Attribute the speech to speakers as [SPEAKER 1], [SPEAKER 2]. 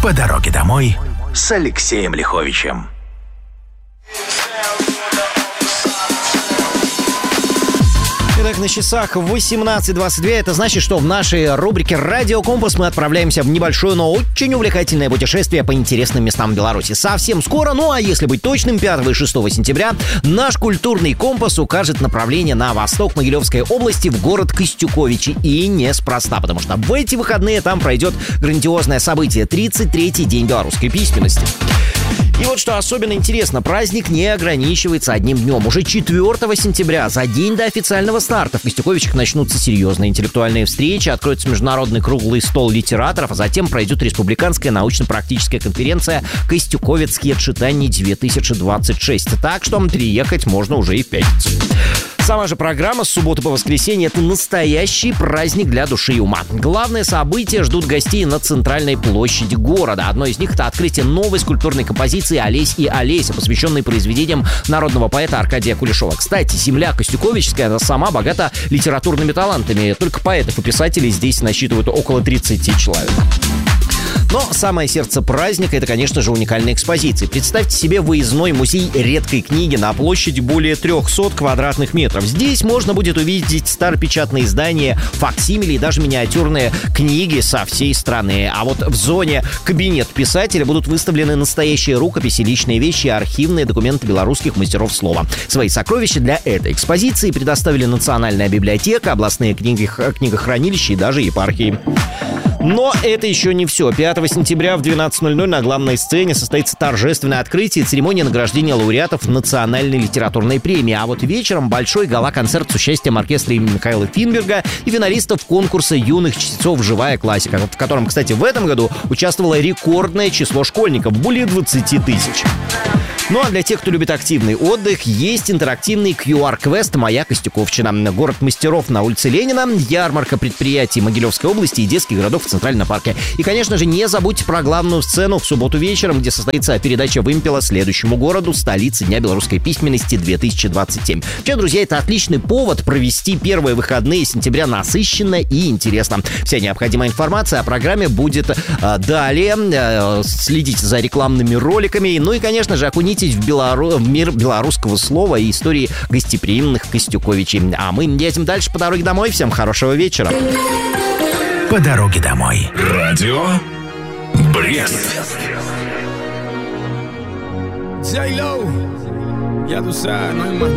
[SPEAKER 1] По дороге домой с Алексеем Лиховичем.
[SPEAKER 2] Итак, на часах 18:22. Это значит, что в нашей рубрике «Радио Компас» мы отправляемся в небольшое, но очень увлекательное путешествие по интересным местам Беларуси. Совсем скоро, ну а если быть точным, 5 и 6 сентября наш культурный компас укажет направление на восток Могилевской области в город Костюковичи. И неспроста, потому что в эти выходные там пройдет грандиозное событие — 33-й день белорусской письменности. И вот что особенно интересно, праздник не ограничивается одним днем. Уже 4 сентября, за день до официального старта, в Костюковичах начнутся серьезные интеллектуальные встречи, откроется международный круглый стол литераторов, а затем пройдет республиканская научно-практическая конференция «Костюковецкие читания-2026». Так что приехать можно уже и в пятницу. Сама же программа с субботы по воскресенье — это настоящий праздник для души и ума. Главные события ждут гостей на центральной площади города. Одно из них — это открытие новой скульптурной композиции «Олесь и Олеся», посвященной произведениям народного поэта Аркадия Кулешова. Кстати, земля Костюковичская, она сама богата литературными талантами. Только поэтов и писателей здесь насчитывают около 30 человек. Но самое сердце праздника — это, конечно же, уникальные экспозиции. Представьте себе выездной музей редкой книги на площади более 300 квадратных метров. Здесь можно будет увидеть старопечатные издания, факсимили и даже миниатюрные книги со всей страны. А вот в зоне «Кабинет писателя» будут выставлены настоящие рукописи, личные вещи и архивные документы белорусских мастеров слова. Свои сокровища для этой экспозиции предоставили Национальная библиотека, областные книгохранилища и даже епархии. Но это еще не все. 5 сентября в 12:00 на главной сцене состоится торжественное открытие и церемония награждения лауреатов Национальной литературной премии. А вот вечером большой гала-концерт с участием оркестра имени Михаила Финберга и финалистов конкурса юных чтецов «Живая классика», в котором, кстати, в этом году участвовало рекордное число школьников — более 20 тысяч. Ну а для тех, кто любит активный отдых, есть интерактивный QR-квест «Моя Костюковщина». Город мастеров на улице Ленина, ярмарка предприятий Могилевской области и детских городов в Центральном парке. И, конечно же, не забудьте про главную сцену в субботу вечером, где состоится передача вымпела следующему городу, столице Дня белорусской письменности 2027. Вообще, друзья, это отличный повод провести первые выходные сентября насыщенно и интересно. Вся необходимая информация о программе будет далее. Следите за рекламными роликами. Ну и, конечно же, окунитесь в мир белорусского слова и истории гостеприимных Костюковичей. А мы едем дальше по дороге домой. Всем хорошего вечера.
[SPEAKER 1] По дороге домой.
[SPEAKER 3] Радио Брест.
[SPEAKER 4] J-Lo, ya tú sabes, no hay más